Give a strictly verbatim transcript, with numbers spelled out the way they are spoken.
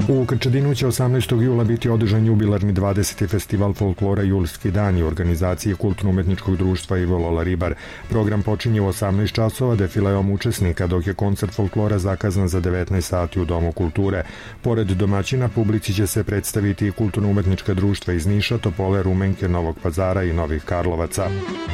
U Krčedinu će osamnaestog jula biti održan jubilarni dvadeseti festival folklora Julski dani u organizaciji Kulturno-umetničkog društva Ivo Lola Ribar. Program počinje u osamnaest časova defileom učesnika, dok je koncert folklora zakazan za devetnaest sati u Domu kulture. Pored domaćina, publici će se predstaviti i kulturno-umetnička društva iz Niša, Topole, Rumenke, Novog Pazara i Novih Karlovaca.